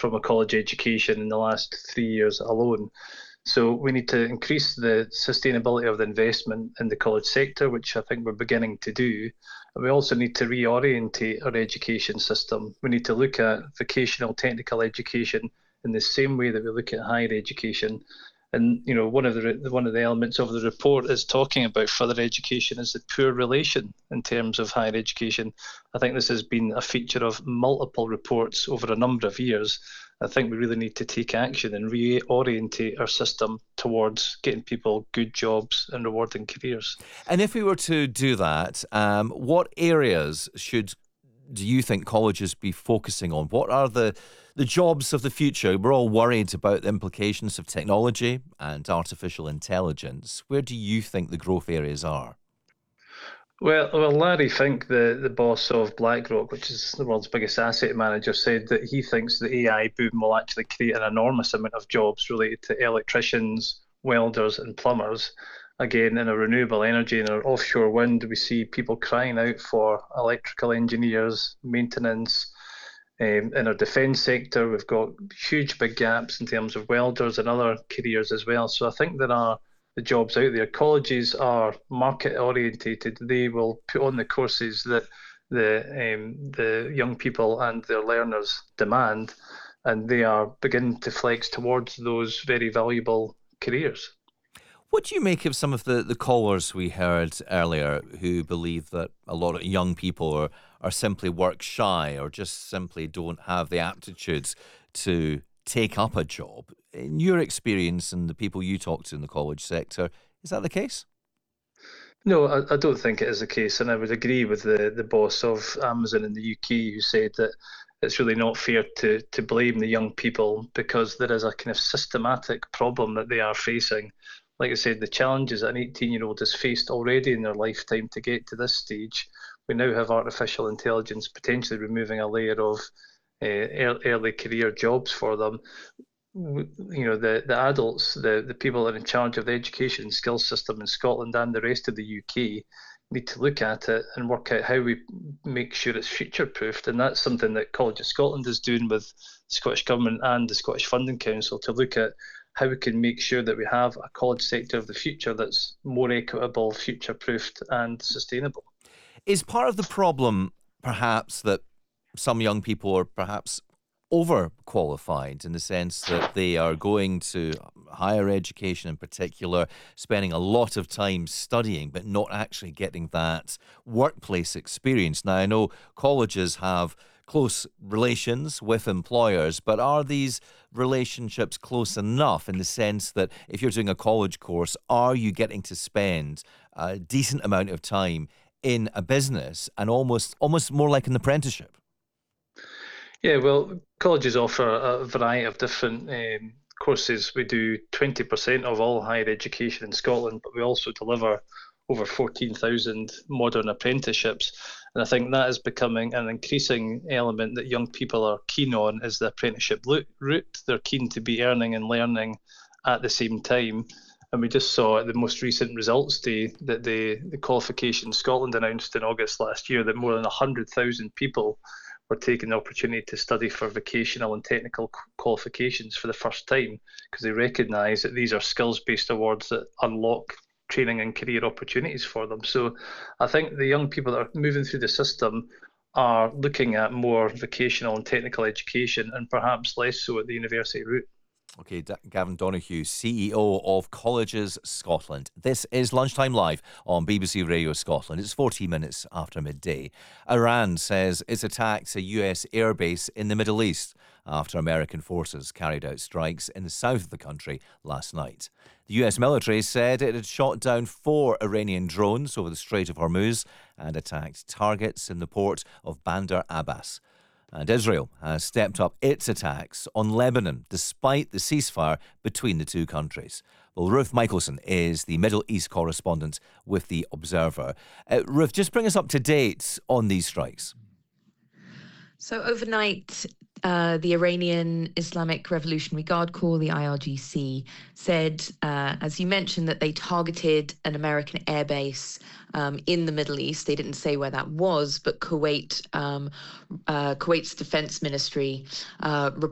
from a college education in the last 3 years alone. So we need to increase the sustainability of the investment in the college sector, which I think we're beginning to do. And we also need to reorientate our education system. We need to look at vocational technical education in the same way that we look at higher education. And one of the elements of the report is talking about further education as the poor relation in terms of higher education. I think this has been a feature of multiple reports over a number of years. I think we really need to take action and reorientate our system towards getting people good jobs and rewarding careers. And if we were to do that, what areas do you think colleges be focusing on? What are the jobs of the future? We're all worried about the implications of technology and artificial intelligence. Where do you think the growth areas are? Well, Larry Fink, the boss of BlackRock, which is the world's biggest asset manager, said that he thinks the AI boom will actually create an enormous amount of jobs related to electricians, welders, and plumbers. Again, in our renewable energy and our offshore wind, we see people crying out for electrical engineers, maintenance. In our defence sector, we've got huge big gaps in terms of welders and other careers as well. So I think there are the jobs out there. Colleges are market orientated. They will put on the courses that the young people and their learners demand, and they are beginning to flex towards those very valuable careers. What do you make of some of the callers we heard earlier who believe that a lot of young people are simply work shy or just simply don't have the aptitudes to take up a job? In your experience and the people you talk to in the college sector, is that the case? No, I don't think it is the case, and I would agree with the boss of Amazon in the UK who said that it's really not fair to blame the young people because there is a kind of systematic problem that they are facing. Like I said, the challenges that an 18-year-old has faced already in their lifetime to get to this stage. We now have artificial intelligence potentially removing a layer of early career jobs for them. The adults, the people that are in charge of the education and skills system in Scotland and the rest of the UK need to look at it and work out how we make sure it's future proofed. And that's something that College of Scotland is doing with the Scottish Government and the Scottish Funding Council to look at how we can make sure that we have a college sector of the future that's more equitable, future proofed and sustainable. Is part of the problem perhaps that some young people are perhaps overqualified in the sense that they are going to higher education in particular, spending a lot of time studying, but not actually getting that workplace experience? Now, I know colleges have close relations with employers, but are these relationships close enough in the sense that if you're doing a college course, are you getting to spend a decent amount of time in a business and almost more like an apprenticeship? Yeah, well, colleges offer a variety of different courses. We do 20% of all higher education in Scotland, but we also deliver over 14,000 modern apprenticeships. And I think that is becoming an increasing element that young people are keen on is the apprenticeship route. They're keen to be earning and learning at the same time. And we just saw at the most recent results day that the Qualification Scotland announced in August last year that more than 100,000 people were taking the opportunity to study for vocational and technical qualifications for the first time because they recognise that these are skills-based awards that unlock training and career opportunities for them. So I think the young people that are moving through the system are looking at more vocational and technical education and perhaps less so at the university route. Okay, Gavin Donoghue, CEO of Colleges Scotland. This is Lunchtime Live on BBC Radio Scotland. It's 14 minutes after midday. Iran says it's attacked a US airbase in the Middle East after American forces carried out strikes in the south of the country last night. The US military said it had shot down 4 Iranian drones over the Strait of Hormuz and attacked targets in the port of Bandar Abbas. And Israel has stepped up its attacks on Lebanon despite the ceasefire between the two countries. Well, Ruth Michelson is the Middle East correspondent with The Observer. Ruth, just bring us up to date on these strikes. So overnight, the Iranian Islamic Revolutionary Guard Corps, the IRGC, said, as you mentioned, that they targeted an American airbase in the Middle East. They didn't say where that was, but Kuwait's defense ministry